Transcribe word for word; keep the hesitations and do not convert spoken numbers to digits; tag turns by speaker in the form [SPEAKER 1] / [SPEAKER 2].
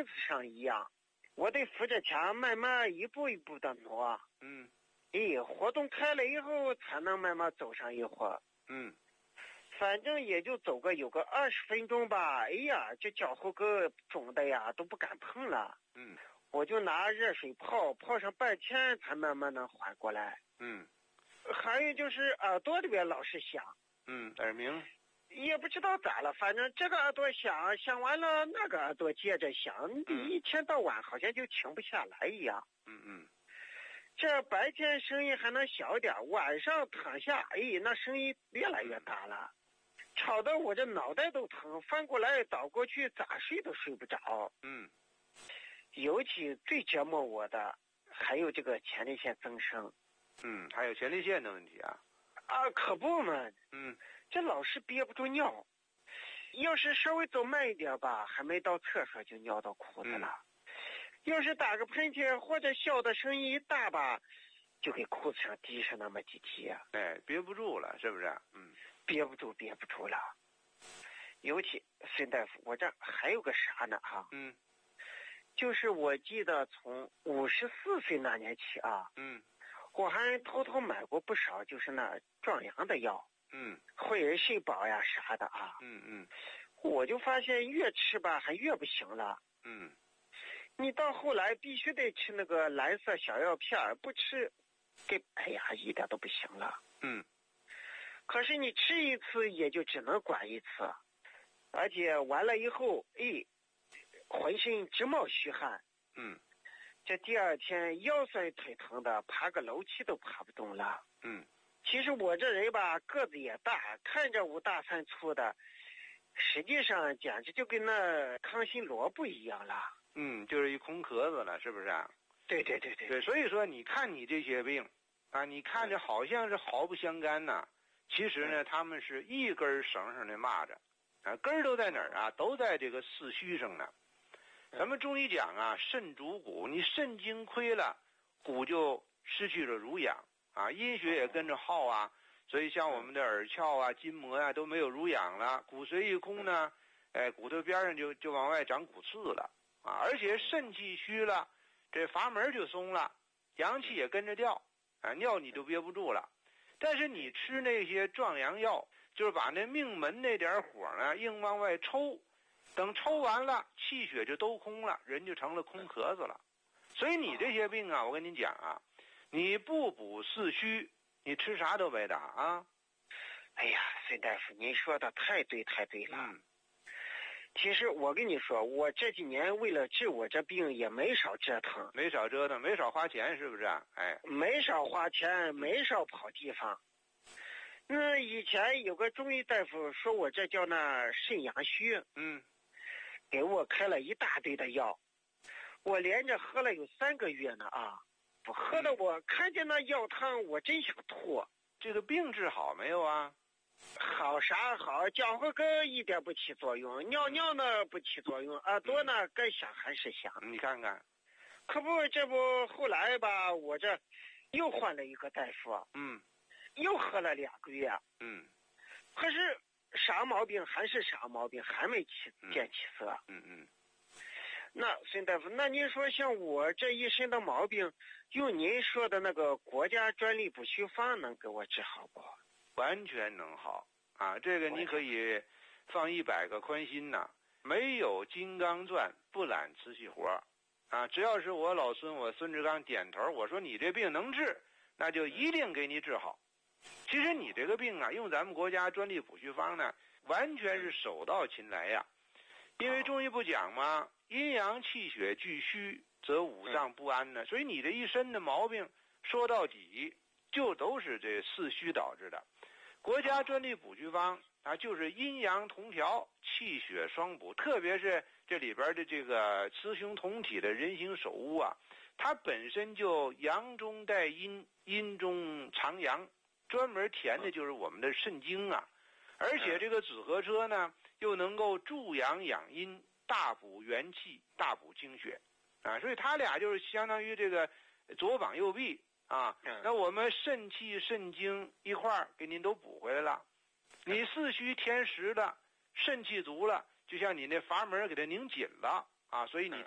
[SPEAKER 1] 子上一样，我得扶着墙慢慢一步一步的挪。
[SPEAKER 2] 嗯，
[SPEAKER 1] 哎，活动开了以后才能慢慢走上一会儿。
[SPEAKER 2] 嗯，
[SPEAKER 1] 反正也就走个有个二十分钟吧。哎呀，这脚后跟肿的呀，都不敢碰了。
[SPEAKER 2] 嗯，
[SPEAKER 1] 我就拿热水泡，泡上半天才慢慢能缓过来。
[SPEAKER 2] 嗯，
[SPEAKER 1] 还有就是耳朵里边老是响。
[SPEAKER 2] 嗯，耳鸣。
[SPEAKER 1] 也不知道咋了，反正这个耳朵响，响完了那个耳朵接着响，
[SPEAKER 2] 嗯
[SPEAKER 1] 一天到晚好像就停不下来一样。
[SPEAKER 2] 嗯嗯，
[SPEAKER 1] 这白天声音还能小点，晚上躺下，哎，那声音越来越大了，吵得我这脑袋都疼，翻过来倒过去，咋睡都睡不着。
[SPEAKER 2] 嗯，
[SPEAKER 1] 尤其最折磨我的还有这个前列腺增生。
[SPEAKER 2] 嗯，还有前列腺的问题啊。
[SPEAKER 1] 啊，可不嘛。
[SPEAKER 2] 嗯，
[SPEAKER 1] 这老是憋不住尿，要是稍微走慢一点吧，还没到厕所就尿到裤子了。嗯、要是打个喷嚏或者笑的声音一大吧，就给裤子上滴上那么几滴。
[SPEAKER 2] 哎，憋不住了，是不是？嗯，
[SPEAKER 1] 憋不住，憋不住了。尤其孙大夫，我这还有个啥呢哈？
[SPEAKER 2] 嗯，
[SPEAKER 1] 就是我记得从五十四岁那年起啊，
[SPEAKER 2] 嗯，
[SPEAKER 1] 我还偷偷买过不少，就是那壮阳的药。
[SPEAKER 2] 嗯，
[SPEAKER 1] 汇仁肾宝呀啥的啊，
[SPEAKER 2] 嗯嗯，
[SPEAKER 1] 我就发现越吃吧还越不行了。
[SPEAKER 2] 嗯，
[SPEAKER 1] 你到后来必须得吃那个蓝色小药片，不吃，给哎呀一点都不行了。
[SPEAKER 2] 嗯，
[SPEAKER 1] 可是你吃一次也就只能管一次，而且完了以后，哎，浑身直冒虚汗。
[SPEAKER 2] 嗯，
[SPEAKER 1] 这第二天腰酸腿疼的，爬个楼梯都爬不动了。
[SPEAKER 2] 嗯。
[SPEAKER 1] 其实我这人吧，个子也大，看着五大三粗的，实际上简直就跟那康熙萝卜一样了。
[SPEAKER 2] 嗯，就是一空壳子了，是不是啊？
[SPEAKER 1] 对对对对。
[SPEAKER 2] 对，所以说你看你这些病啊，你看着好像是毫不相干呐，其实呢，他们是一根绳上的蚂蚱啊，根儿都在哪儿啊？都在这个四虚上呢。咱们中医讲啊，肾主骨，你肾精亏了，骨就失去了濡养。啊，阴血也跟着耗啊，所以像我们的耳窍啊、筋膜啊都没有濡养了，骨髓一空呢，哎，骨头边上就就往外长骨刺了啊，而且肾气虚了，这阀门就松了，阳气也跟着掉啊，尿你就憋不住了。但是你吃那些壮阳药，就是把那命门那点火呢硬往外抽，等抽完了，气血就都空了，人就成了空壳子了。所以你这些病啊，我跟你讲啊。你不补四虚，你吃啥都白搭啊！
[SPEAKER 1] 哎呀，孙大夫，您说的太对太对了。
[SPEAKER 2] 嗯，
[SPEAKER 1] 其实我跟你说，我这几年为了治我这病也没少折腾，
[SPEAKER 2] 没少折腾，没少花钱，是不是？哎，
[SPEAKER 1] 没少花钱，没少跑地方。那以前有个中医大夫说我这叫那肾阳虚，
[SPEAKER 2] 嗯，
[SPEAKER 1] 给我开了一大堆的药，我连着喝了有三个月呢啊！喝的我看见那药汤，我真想吐。
[SPEAKER 2] 这个病治好没有啊？
[SPEAKER 1] 好啥好，脚后跟一点不起作用，尿尿呢不起作用，耳朵呢该响还是响。
[SPEAKER 2] 你看看，
[SPEAKER 1] 可不，这不后来吧，我这又换了一个大夫，
[SPEAKER 2] 嗯，
[SPEAKER 1] 又喝了两个月，
[SPEAKER 2] 嗯，
[SPEAKER 1] 可是啥毛病还是啥毛病，还没起见起色。
[SPEAKER 2] 嗯嗯。
[SPEAKER 1] 那孙大夫，那您说像我这一身的毛病，用您说的那个国家专利补虚方能给我治好不？
[SPEAKER 2] 完全能好啊！这个你可以放一百个宽心呐、啊。没有金刚钻不揽瓷器活啊！只要是我老孙我孙志刚点头，我说你这病能治，那就一定给你治好。其实你这个病啊，用咱们国家专利补虚方呢，完全是手到擒来呀。因为中医不讲吗？阴阳气血俱虚，则五脏不安呢。所以你这一身的毛病，说到底就都是这四虚导致的。国家专利补虚方啊，就是阴阳同调，气血双补。特别是这里边的这个雌雄同体的人形手乌啊，它本身就阳中带阴，阴中藏阳，专门填的就是我们的肾精啊。而且这个紫河车呢，又能够助阳养阴，大补元气，大补精血啊，所以它俩就是相当于这个左膀右臂啊。那我们肾气肾精一块儿给您都补回来了，你四虚填实了，肾气足了，就像你那阀门给它拧紧了啊，所以你